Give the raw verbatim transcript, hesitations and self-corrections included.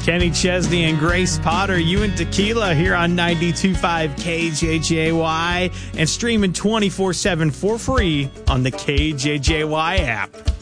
Kenny Chesney and Grace Potter, You and Tequila here on ninety-two point five K J J Y and streaming twenty-four seven for free on the K J J Y app.